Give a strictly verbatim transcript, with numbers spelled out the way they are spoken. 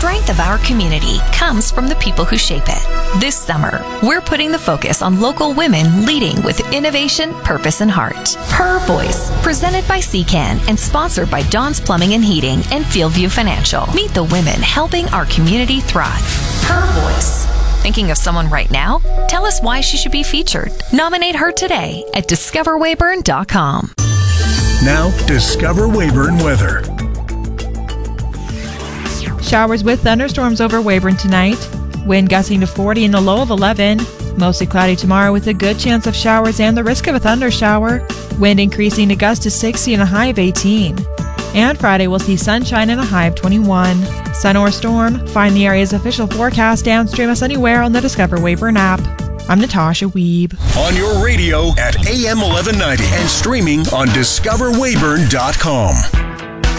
strength of our community comes from the people who shape it. This summer, we're putting the focus on local women leading with innovation, purpose, and heart. Her Voice, presented by C C A N and sponsored by Dawn's Plumbing and Heating and Fieldview Financial. Meet the women helping our community thrive. Her Voice. Thinking of someone right now? Tell us why she should be featured. Nominate her today at discover weyburn dot com. Now, Discover Weyburn weather. Showers with thunderstorms over Weyburn tonight. Wind gusting to forty and a low of eleven. Mostly cloudy tomorrow with a good chance of showers and the risk of a thunder shower. Wind increasing to gust to sixty and a high of eighteen. And Friday we'll see sunshine and a high of twenty-one. Sun or storm? Find the area's official forecast and stream us anywhere on the Discover Weyburn app. I'm Natasha Wiebe. On your radio at A M eleven ninety and streaming on discover weyburn dot com.